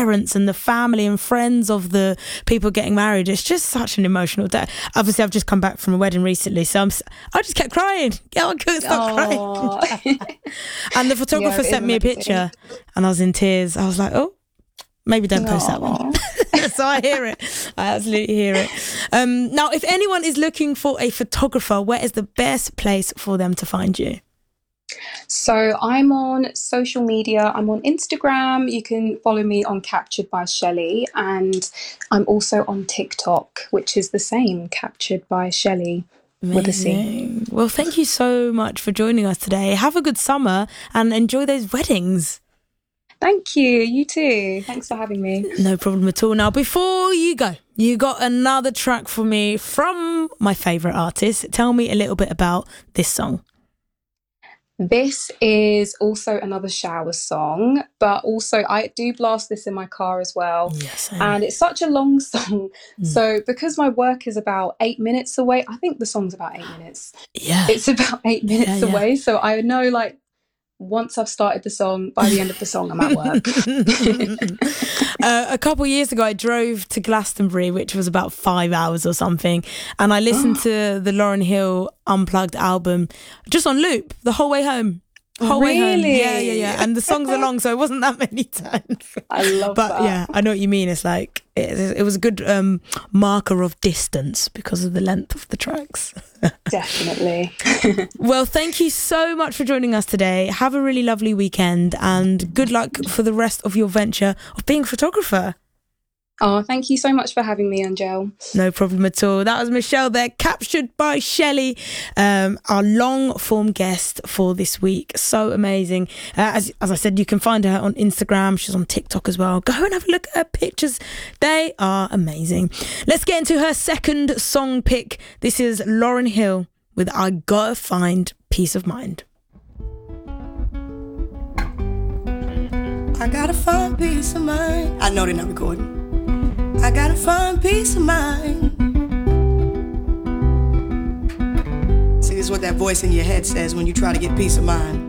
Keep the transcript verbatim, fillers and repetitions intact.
parents and the family and friends of the people getting married. It's just such an emotional day. Obviously, I've just come back from a wedding recently, so I'm, I just kept crying. Yeah, I couldn't stop crying. And the photographer yeah, sent me a picture, and I was in tears. I was like, oh, maybe don't post that one. So I hear it. I absolutely hear it. Um, now, if anyone is looking for a photographer, where is the best place for them to find you? So I'm on social media. I'm on Instagram. You can follow me on Captured by Shelley. And I'm also on TikTok, which is the same, Captured by Shelley. Amazing. With a C. Well, thank you so much for joining us today. Have a good summer and enjoy those weddings. Thank you. You too. Thanks for having me. No problem at all. Now, before you go, you got another track for me from my favourite artist. Tell me a little bit about this song. This is also another shower song, but also I do blast this in my car as well. Yes, and it's such a long song. Mm. So because my work is about eight minutes away, I think the song's about eight minutes. Yeah. It's about eight minutes yeah, yeah. away. So I know, like, once I've started the song, by the end of the song, I'm at work. uh, a couple of years ago, I drove to Glastonbury, which was about five hours or something, and I listened to the Lauryn Hill Unplugged album just on loop the whole way home. Whole really? way home. Yeah, yeah, yeah. And the songs are long, so it wasn't that many times. I love but, that. But yeah, I know what you mean. It's like, it, it was a good um, marker of distance because of the length of the tracks. Definitely. Well, thank you so much for joining us today. Have a really lovely weekend and good luck for the rest of your venture of being a photographer. Oh, thank you so much for having me, Angel. No problem at all. That was Michelle there, Captured by Shelley, um, our long form guest for this week. So amazing. Uh, as, as I said, you can find her on Instagram. She's on TikTok as well. Go and have a look at her pictures. They are amazing. Let's get into her second song pick. This is Lauryn Hill with I Gotta Find Peace of Mind. I gotta find peace of mind. I know they're not recording. I gotta find peace of mind. See, this is what that voice in your head says when you try to get peace of mind.